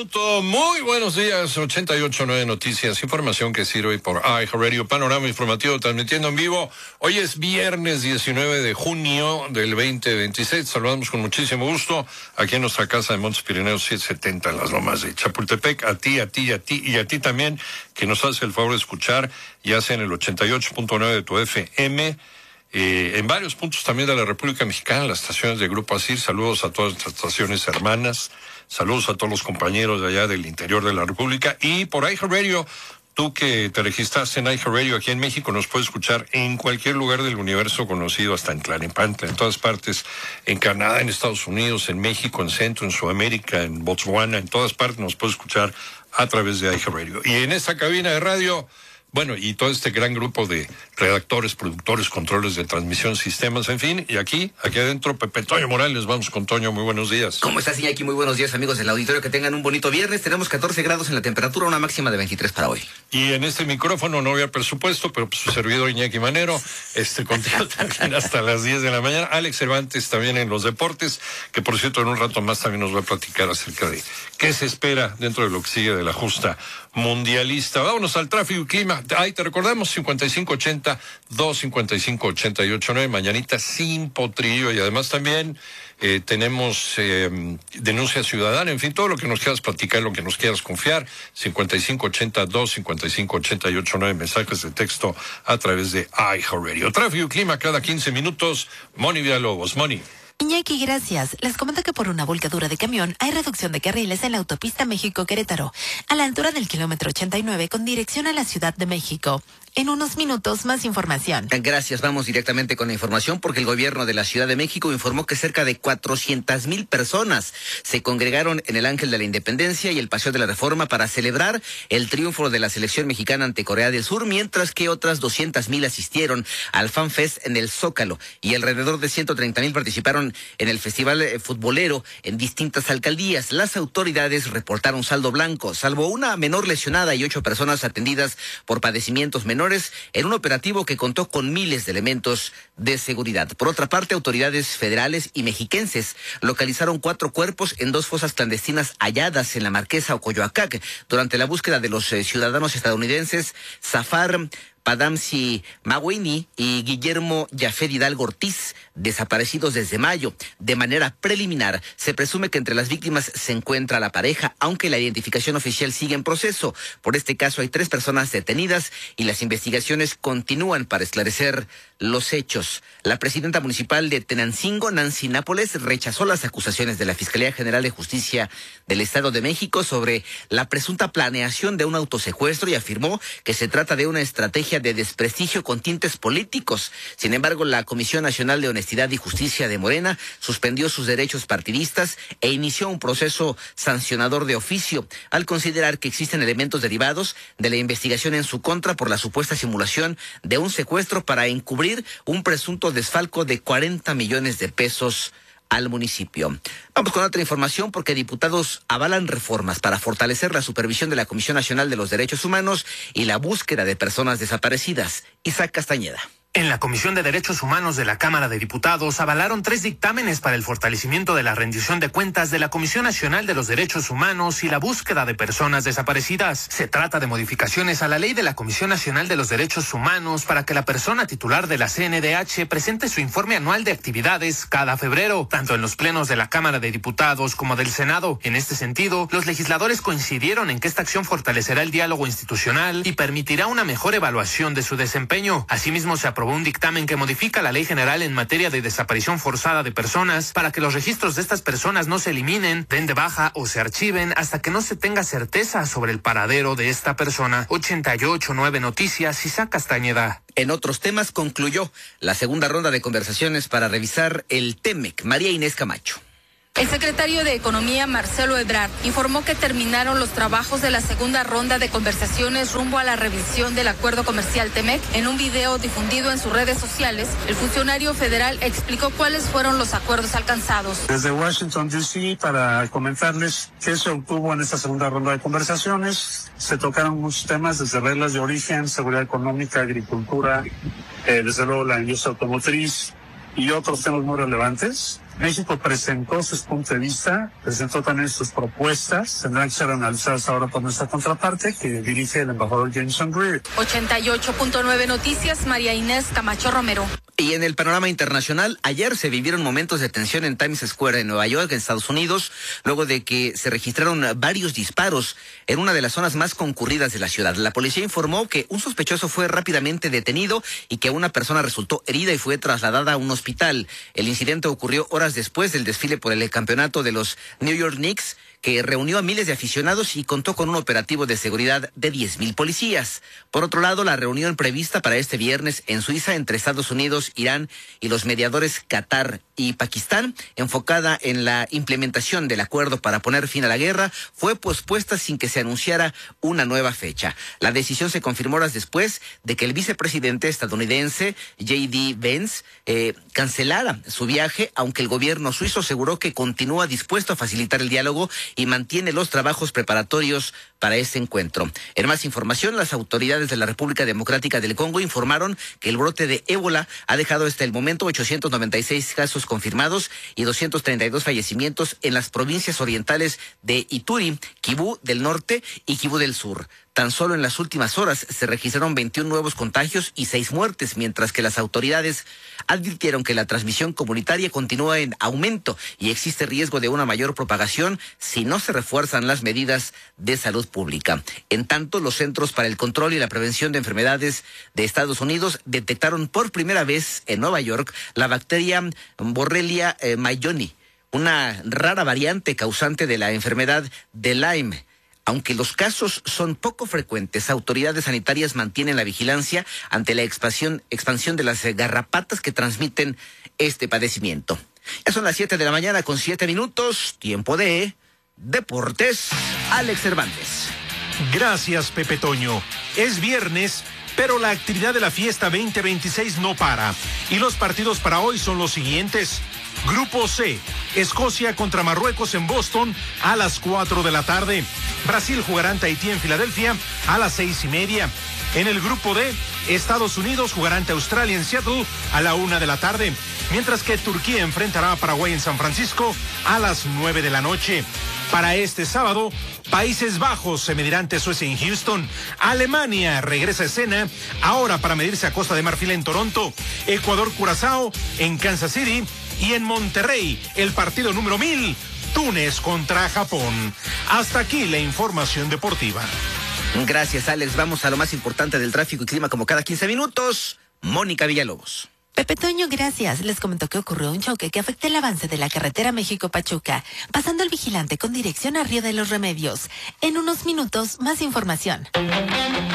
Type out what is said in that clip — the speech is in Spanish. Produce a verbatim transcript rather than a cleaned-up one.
minuto. Muy buenos días. ochenta y ocho punto nueve Noticias. Información que sirve por iHeartRadio. Panorama informativo transmitiendo en vivo. Hoy es viernes diecinueve de junio del veinte veintiséis. Saludamos con muchísimo gusto aquí en nuestra casa de Montes Pirineos setecientos setenta en las Lomas de Chapultepec. A ti, a ti, a ti y a ti también, que nos hace el favor de escuchar, ya sea en el ochenta y ocho punto nueve de tu F M. Eh, en varios puntos también de la República Mexicana, las estaciones de Grupo Asir. Saludos a todas las estaciones hermanas, saludos a todos los compañeros de allá del interior de la República. Y por iHeartRadio, tú que te registraste en iHeartRadio aquí en México, nos puedes escuchar en cualquier lugar del universo conocido, hasta en Tlalnepantla, en todas partes, en Canadá, en Estados Unidos, en México, en Centro, en Sudamérica, en Botswana, en todas partes nos puedes escuchar a través de iHeartRadio. Y en esta cabina de radio, bueno, y todo este gran grupo de redactores, productores, controles de transmisión, sistemas, en fin, y aquí, aquí adentro, Pepe Toño Morales. Vamos con Toño, muy buenos días. ¿Cómo estás, Iñaki? Muy buenos días, amigos del auditorio, que tengan un bonito viernes. Tenemos catorce grados en la temperatura, una máxima de veintitrés para hoy. Y en este micrófono no había presupuesto, pero pues, su servidor Iñaki Manero, este contigo también hasta las diez de la mañana. Alex Cervantes también en los deportes, que por cierto en un rato más también nos va a platicar acerca de qué se espera dentro de lo que sigue de la justa mundialista. Vámonos al tráfico y clima. Ahí te recordamos, cincuenta y cinco ochenta, dos cincuenta y cinco ochenta y ocho nueve, mañanita sin potrillo. Y además también eh, tenemos eh, denuncia ciudadana, en fin, todo lo que nos quieras platicar, lo que nos quieras confiar, cincuenta y cinco ochenta, dos cincuenta y cinco ochenta y ocho nueve, mensajes de texto a través de iHeartRadio. Tráfico y clima cada quince minutos. Moni Villalobos. Moni. Iñaki, gracias. Les comento que por una volcadura de camión hay reducción de carriles en la autopista México-Querétaro, a la altura del kilómetro ochenta y nueve con dirección a la Ciudad de México. En unos minutos, más información. Gracias, vamos directamente con la información porque el gobierno de la Ciudad de México informó que cerca de cuatrocientas mil personas se congregaron en el Ángel de la Independencia y el Paseo de la Reforma para celebrar el triunfo de la selección mexicana ante Corea del Sur, mientras que otras doscientas mil asistieron al Fan Fest en el Zócalo y alrededor de ciento treinta mil participaron en el festival futbolero en distintas alcaldías. Las autoridades reportaron saldo blanco, salvo una menor lesionada y ocho personas atendidas por padecimientos menores en un operativo que contó con miles de elementos de seguridad. Por otra parte, autoridades federales y mexiquenses localizaron cuatro cuerpos en dos fosas clandestinas halladas en la Marquesa Ocoyoacac durante la búsqueda de los eh, ciudadanos estadounidenses Zafar Padamsi Maguini y Guillermo Jafet Hidalgo Ortiz, desaparecidos desde mayo. De manera preliminar, se presume que entre las víctimas se encuentra la pareja, aunque la identificación oficial sigue en proceso. Por este caso hay tres personas detenidas y las investigaciones continúan para esclarecer los hechos. La presidenta municipal de Tenancingo, Nancy Nápoles, rechazó las acusaciones de la Fiscalía General de Justicia del Estado de México sobre la presunta planeación de un autosecuestro y afirmó que se trata de una estrategia de desprestigio con tintes políticos. Sin embargo, la Comisión Nacional de Honestidad y Justicia de Morena suspendió sus derechos partidistas e inició un proceso sancionador de oficio al considerar que existen elementos derivados de la investigación en su contra por la supuesta simulación de un secuestro para encubrir un presunto desfalco de cuarenta millones de pesos al municipio. Vamos con otra información porque diputados avalan reformas para fortalecer la supervisión de la Comisión Nacional de los Derechos Humanos y la búsqueda de personas desaparecidas. Isaac Castañeda. En la Comisión de Derechos Humanos de la Cámara de Diputados avalaron tres dictámenes para el fortalecimiento de la rendición de cuentas de la Comisión Nacional de los Derechos Humanos y la búsqueda de personas desaparecidas. Se trata de modificaciones a la ley de la Comisión Nacional de los Derechos Humanos para que la persona titular de la C N D H presente su informe anual de actividades cada febrero, tanto en los plenos de la Cámara de Diputados como del Senado. En este sentido, los legisladores coincidieron en que esta acción fortalecerá el diálogo institucional y permitirá una mejor evaluación de su desempeño. Asimismo, se aprobó aprobó un dictamen que modifica la Ley General en materia de desaparición forzada de personas para que los registros de estas personas no se eliminen, den de baja o se archiven hasta que no se tenga certeza sobre el paradero de esta persona. ochenta y ocho punto nueve Noticias, Isaac Castañeda. En otros temas concluyó la segunda ronda de conversaciones para revisar el TEMEC. María Inés Camacho. El secretario de Economía, Marcelo Ebrard, informó que terminaron los trabajos de la segunda ronda de conversaciones rumbo a la revisión del acuerdo comercial TEMEC. En un video difundido en sus redes sociales, el funcionario federal explicó cuáles fueron los acuerdos alcanzados. Desde Washington, D C, para comentarles qué se obtuvo en esta segunda ronda de conversaciones. Se tocaron muchos temas, desde reglas de origen, seguridad económica, agricultura, eh, desde luego la industria automotriz y otros temas muy relevantes. México presentó sus puntos de vista, presentó también sus propuestas, tendrán que ser analizadas ahora por nuestra contraparte, que dirige el embajador Jameson Greer. ochenta y ocho punto nueve Noticias, María Inés Camacho Romero. Y en el panorama internacional, ayer se vivieron momentos de tensión en Times Square en Nueva York, en Estados Unidos, luego de que se registraron varios disparos en una de las zonas más concurridas de la ciudad. La policía informó que un sospechoso fue rápidamente detenido y que una persona resultó herida y fue trasladada a un hospital. El incidente ocurrió horas después del desfile por el campeonato de los New York Knicks, que reunió a miles de aficionados y contó con un operativo de seguridad de diez mil policías. Por otro lado, la reunión prevista para este viernes en Suiza entre Estados Unidos, Irán y los mediadores Qatar y Pakistán, enfocada en la implementación del acuerdo para poner fin a la guerra, fue pospuesta sin que se anunciara una nueva fecha. La decisión se confirmó horas después de que el vicepresidente estadounidense J D Vance eh, cancelara su viaje, aunque el gobierno suizo aseguró que continúa dispuesto a facilitar el diálogo y mantiene los trabajos preparatorios para este encuentro. En más información, las autoridades de la República Democrática del Congo informaron que el brote de ébola ha dejado hasta el momento ochocientos noventa y seis casos confirmados y doscientos treinta y dos fallecimientos en las provincias orientales de Ituri, Kivu del Norte y Kivu del Sur. Tan solo en las últimas horas se registraron veintiún nuevos contagios y seis muertes, mientras que las autoridades advirtieron que la transmisión comunitaria continúa en aumento y existe riesgo de una mayor propagación si no se refuerzan las medidas de salud pública. En tanto, los Centros para el Control y la Prevención de Enfermedades de Estados Unidos detectaron por primera vez en Nueva York la bacteria Borrelia eh, mayoni, una rara variante causante de la enfermedad de Lyme. Aunque los casos son poco frecuentes, autoridades sanitarias mantienen la vigilancia ante la expansión, expansión de las garrapatas que transmiten este padecimiento. Ya son las siete de la mañana con siete minutos, tiempo de Deportes. Alex Cervantes. Gracias, Pepe Toño. Es viernes, pero la actividad de la fiesta veinte veintiséis no para. Y los partidos para hoy son los siguientes. Grupo C, Escocia contra Marruecos en Boston a las cuatro de la tarde. Brasil jugará ante Haití en Filadelfia a las seis y media. En el grupo D, Estados Unidos jugará ante Australia en Seattle a la una de la tarde. Mientras que Turquía enfrentará a Paraguay en San Francisco a las nueve de la noche. Para este sábado, Países Bajos se medirá ante Suecia en Houston. Alemania regresa a escena ahora para medirse a Costa de Marfil en Toronto. Ecuador-Curazao en Kansas City. Y en Monterrey, el partido número mil, Túnez contra Japón. Hasta aquí la información deportiva. Gracias, Alex. Vamos a lo más importante del tráfico y clima como cada quince minutos. Mónica Villalobos. Pepe Toño, gracias. Les comentó que ocurrió un choque que afecta el avance de la carretera México-Pachuca, pasando el vigilante con dirección a Río de los Remedios. En unos minutos, más información.